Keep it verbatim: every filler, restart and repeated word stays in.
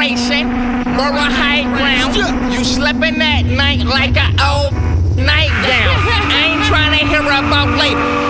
vibration, moral high ground. You slipping that night like a old nightgown. I ain't tryna hear about late.